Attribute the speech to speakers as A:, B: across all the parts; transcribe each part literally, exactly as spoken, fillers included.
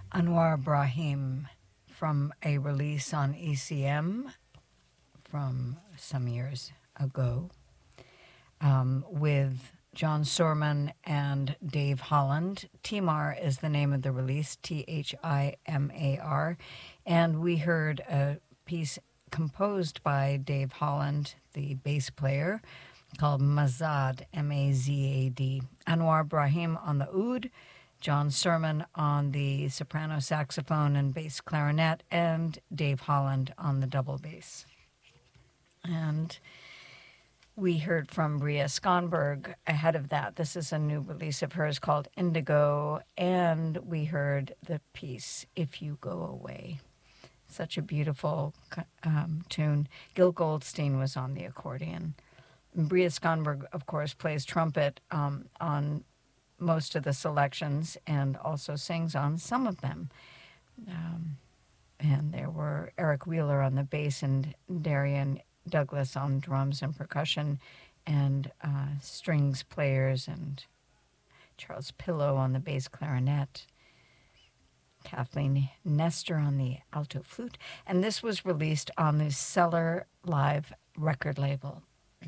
A: Anwar Ibrahim from a release on E C M from some years ago um, with John Sorman and Dave Holland. Timar is the name of the release, T H I M A R. And we heard a piece composed by Dave Holland, the bass player, called Mazad, M A Z A D. Anwar Ibrahim on the oud, John Sermon on the soprano saxophone and bass clarinet, and Dave Holland on the double bass. And we heard from Bria Skonberg ahead of that. This is a new release of hers called Indigo, and we heard the piece If You Go Away. Such a beautiful um, tune. Gil Goldstein was on the accordion. And Bria Skonberg, of course, plays trumpet um, on most of the selections and also sings on some of them. Um, and there were Eric Wheeler on the bass and Darian Douglas on drums and percussion and uh, strings players, and Charles Pillow on the bass clarinet, Kathleen Nestor on the alto flute. And this was released on the Cellar Live record label.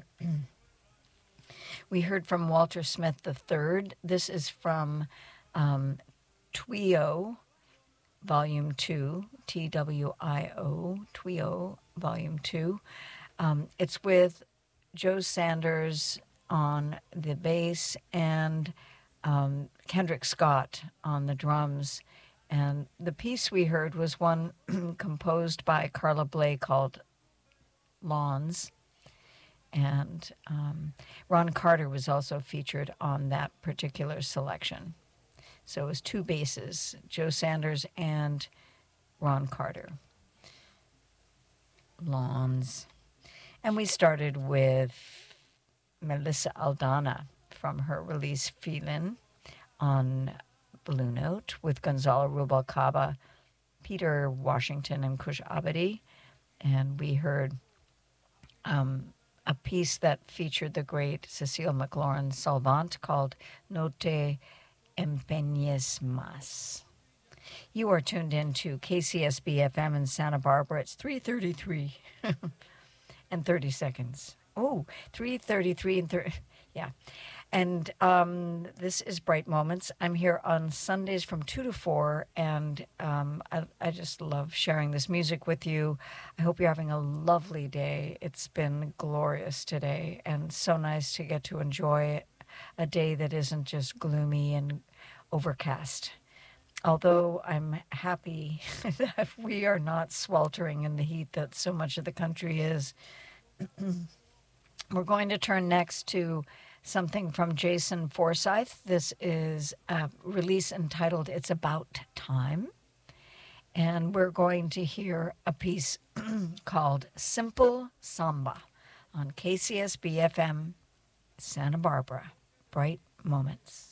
A: We heard from Walter Smith the third. This is from um, Twio, Volume two, T W I O, Twio, Volume two. Um, it's with Joe Sanders on the bass and um, Kendrick Scott on the drums. And the piece we heard was one composed by Carla Bley called Lawns. And um, Ron Carter was also featured on that particular selection. So it was two basses, Joe Sanders and Ron Carter. Lawns. And we started with Melissa Aldana from her release Feelin' on Blue Note with Gonzalo Rubalcaba, Peter Washington, and Kush Abadi. And we heard um, a piece that featured the great Cecile McLaurin Salvant called No Te Empeñes Más. You are tuned in to K C S B F M in Santa Barbara. It's three thirty-three and thirty seconds. Oh, three thirty-three and thirty. Yeah. And um, this is Bright Moments. I'm here on Sundays from two to four, and um, I, I just love sharing this music with you. I hope you're having a lovely day. It's been glorious today, and so nice to get to enjoy a day that isn't just gloomy and overcast. Although I'm happy that we are not sweltering in the heat that so much of the country is. We're going to turn next to something from Jason Forsyth. This is a release entitled It's About Time. And we're going to hear a piece called Simple Samba on K C S B F M, Santa Barbara. Bright Moments.